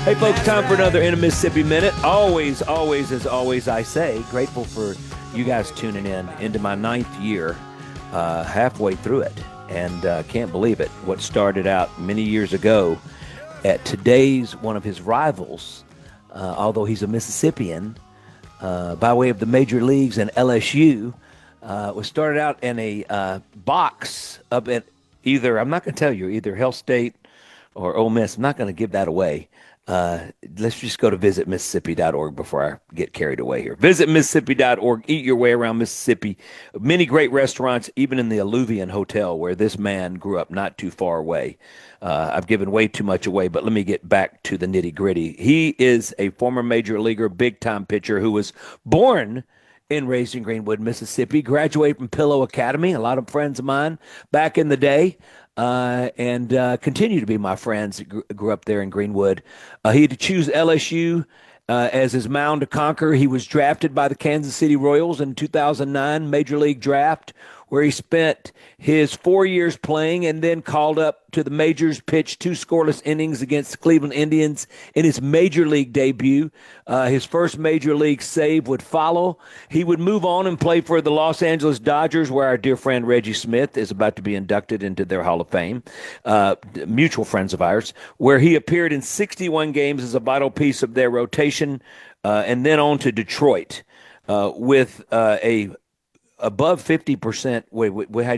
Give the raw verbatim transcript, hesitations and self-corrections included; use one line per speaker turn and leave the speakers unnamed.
Hey, folks, time for another In a Mississippi Minute. Always, always, as always, I say, grateful for you guys tuning in into my ninth year, uh, halfway through it. And uh, can't believe it. What started out many years ago at today's one of his rivals, uh, although he's a Mississippian, uh, by way of the major leagues and L S U, uh, was started out in a uh, box up at either, I'm not going to tell you, either Hell State or Ole Miss. I'm not going to give that away. Uh, let's just go to visit Mississippi dot org before I get carried away here. Visit Mississippi dot org. Eat your way around Mississippi. Many great restaurants, even in the Alluvian Hotel, where this man grew up not too far away. Uh, I've given way too much away, but let me get back to the nitty gritty. He is a former major leaguer, big time pitcher who was born and raised in Greenwood, Mississippi, graduated from Pillow Academy, a lot of friends of mine back in the day, uh, and uh, continue to be my friends that gr- grew up there in Greenwood. Uh, he had to choose L S U uh, as his mound to conquer. He was drafted by the Kansas City Royals in two thousand nine Major League Draft, where he spent his four years playing and then called up to the majors, pitched two scoreless innings against the Cleveland Indians in his major league debut. Uh, his first major league save would follow. He would move on and play for the Los Angeles Dodgers, where our dear friend Reggie Smith is about to be inducted into their Hall of Fame, uh, mutual friends of ours, where he appeared in sixty-one games as a vital piece of their rotation, uh, and then on to Detroit uh, with uh, a above fifty percent. Wait, wait, wait, how